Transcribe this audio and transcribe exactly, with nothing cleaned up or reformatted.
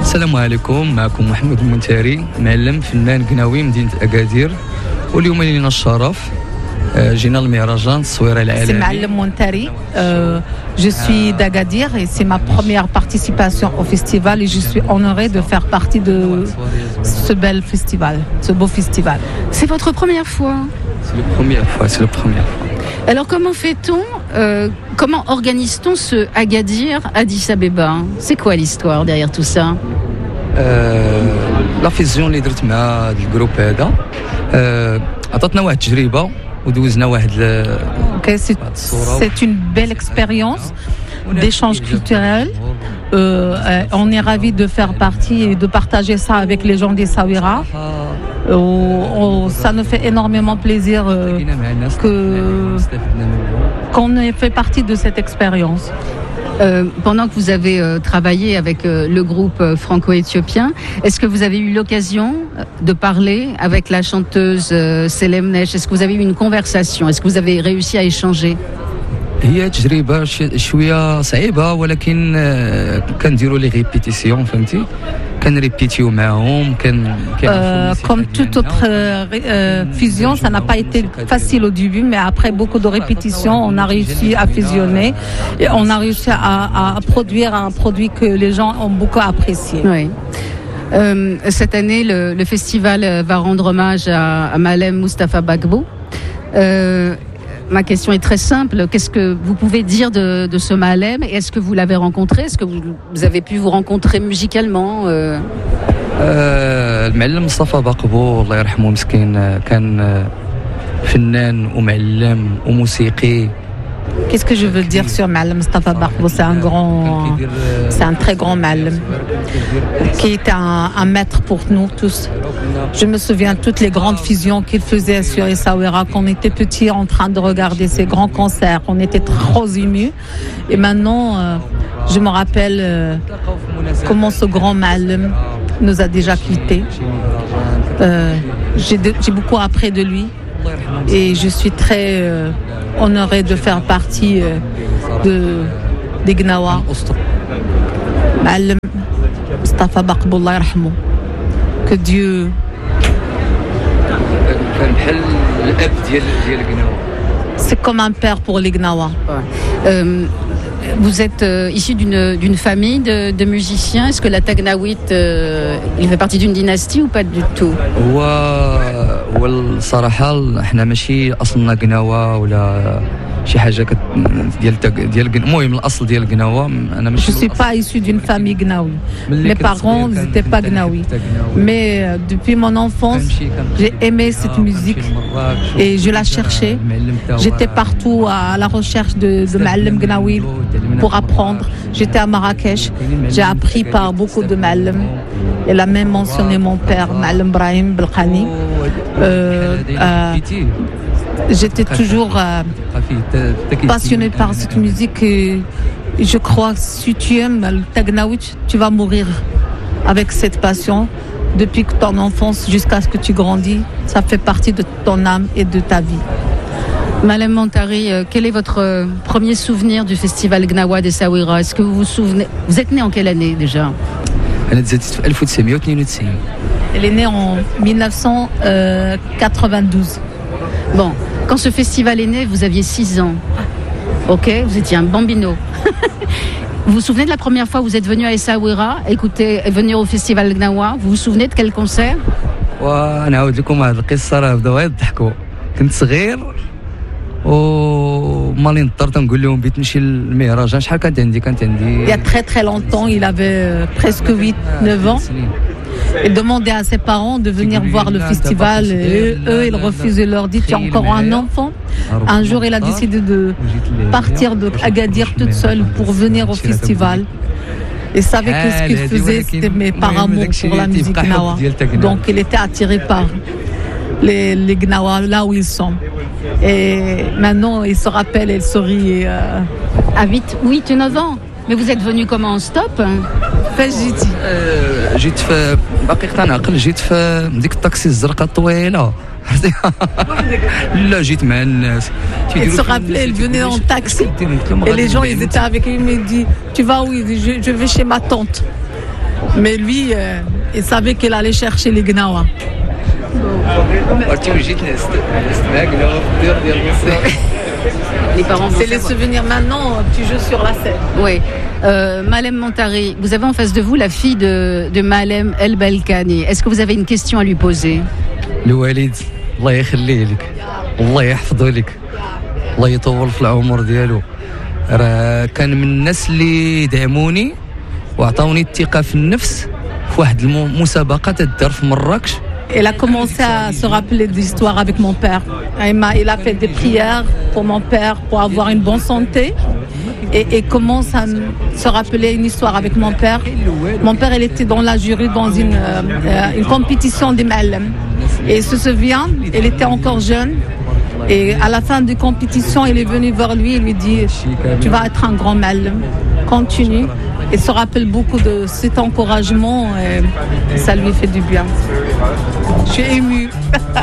السلام عليكم. معكم محمود المنتاري، معلم فنان قناوي مدينة أكادير، واليوم لنا الشرف جينا المهرجان التصوير العالمي. C'est Ma'alem Montari. Euh, je suis d'Agadir et c'est ma première participation au festival et je suis honorée de faire partie de ce bel festival, ce beau festival. C'est votre première fois? C'est la première fois, c'est la première fois. Alors comment fait-on, euh, comment organise-t-on ce Agadir Addis Abeba? C'est quoi l'histoire derrière tout ça? لا فيزيون اللي درت مع هذا الجروب هذا عطاتنا واحد التجربه ودوزنا واحد. Okay, c'est, c'est une belle expérience d'échange culturel. Euh, on est ravis de faire partie et de partager ça avec les gens des Essaouira. Euh, on, ça nous fait énormément plaisir euh, que, qu'on ait fait partie de cette expérience. Euh, pendant que vous avez euh, travaillé avec euh, le groupe euh, franco-éthiopien, est-ce que vous avez eu l'occasion de parler avec la chanteuse euh, Selem Nesh? Est-ce que vous avez eu une conversation? Est-ce que vous avez réussi à échanger? هي تجربة شوية صعيبة، ولكن كنديروا لي ريبيتيسيون، فهمتي؟ كنريبيتيو معهم. كان Comme toute autre euh, fusion, ça n'a pas été facile au début, mais après beaucoup de répétitions, on a réussi à fusionner et on a réussi à, à produire un produit que les gens ont beaucoup apprécié. Oui. Euh, cette année, le, le festival va rendre hommage à, à Ma'alem Moustapha Gbagbo. Euh, Ma question est très simple. Qu'est-ce que vous pouvez dire de, de ce Ma'alem? Et est-ce que vous l'avez rencontré? Est-ce que vous, vous avez pu vous rencontrer musicalement? المعلم مصطفى بقبو الله يرحمه مسكين كان فنان ومعلم وموسيقي. Qu'est-ce que je veux dire sur Ma'alem Moustapha Gbagbo? C'est un grand, c'est un très grand Ma'alem qui est un, un maître pour nous tous. Je me souviens de toutes les grandes fusions qu'il faisait sur Essaouira quand on était petits en train de regarder ces grands concerts. On était trop émus. Et maintenant, euh, je me rappelle euh, comment ce grand Ma'alem nous a déjà quittés. Euh, j'ai, de, j'ai beaucoup appris de lui et je suis très euh, honorée de faire partie euh, de, des Gnawa. Ma'alem Moustapha Gbagbo Allah yarhamou. Que Dieu. C'est comme un père pour les Gnawa. Euh, vous êtes euh, issu d'une, d'une famille de, de musiciens. Est-ce que la Tagnawit, euh, il fait partie d'une dynastie ou pas du tout? والصراحة احنا ماشي أصلنا قناوة ولا شي حاجة ديال ديال المهم الأصل ديال قناوة. أنا ماشي. Je suis pas issu d'une famille gnawi. Mes parents n'étaient pas gnawi. Mais euh, depuis mon enfance, j'ai aimé cette musique et je la cherchais. J'étais partout à la recherche de, de Ma'alem Gnawi pour apprendre. J'étais à Marrakech. J'ai appris par beaucoup de Ma'alem. Elle a même mentionné mon père, Ma'alem Brahim Belkhani. Euh, euh, j'étais toujours euh, passionnée par cette musique et je crois que si tu aimes le Tagnawit, tu vas mourir avec cette passion depuis ton enfance jusqu'à ce que tu grandis. Ça fait partie de ton âme et de ta vie. Ma'alem Montari, quel est votre premier souvenir du festival Gnawa d'Essaouira? Est-ce que vous vous souvenez? Vous êtes né en quelle année déjà? Elle est née en dix-neuf cent quatre-vingt-douze. Bon, quand ce festival est né, vous aviez six ans. Ok, vous étiez un bambino. Vous vous souvenez de la première fois où vous êtes venu à Essaouira, écouter, venir au festival Gnawa? Vous vous souvenez de quel concert? ونعاود لكم هذه القصة راه بداو يضحكوا. كنت صغير ومالي نضطر تنقول لهم بغيت نمشي للمهرجان. شحال كانت عندي؟ كانت عندي. Il y a très très longtemps, il avait euh, presque huit neuf ans. Et demandait à ses parents de venir voir le festival. Et eux, ils refusaient, leur dit tu as encore un enfant. Un jour, il a décidé de partir de Agadir toute seule pour venir au festival. Il savait que ce qu'il faisait, c'était mais par amour pour la musique Gnawa. Donc, il était attiré par les, les Gnawa, là où ils sont. Et maintenant, il se rappelle, il sourit. Euh... À huit et neuf ans. Mais vous êtes venu comment, en stop? فاش جيتي؟ جيت في باقي تنعقل. جيت في ديك الطاكسي الزرقاء الطويله. لا جيت مع الناس. Il se rappelait, il venait en taxi. Et les gens, ils étaient avec lui. Il me dit, tu vas où? Je, je vais chez ma tante. Mais lui, euh, il savait qu'il allait chercher les Gnawa. Les parents C'est les souvenirs maintenant, tu joues sur la scène. Oui. Euh, Malem Montari, vous avez en face de vous la fille de, de Malem El Balkani. Est-ce que vous avez une question à lui poser? الوالد الله يخليه لك الله يحفظه لك الله يطول في العمر ديالو راه كان من الناس اللي دعموني وعطاوني الثقه في النفس في واحد المسابقه تدار في مراكش. Il a commencé à se rappeler d'histoires avec mon père. Il a, il a fait des prières pour mon père pour avoir une bonne santé. Et, et commence à se rappeler une histoire avec mon père. Mon père, il était dans la jury dans une, euh, une compétition des Malem. Et il se souvient, il était encore jeune. Et à la fin de la compétition, il est venu vers lui et lui dit « Tu vas être un grand Malem. Continue. » Il se rappelle beaucoup de cet encouragement et ça lui fait du bien. Je suis émue.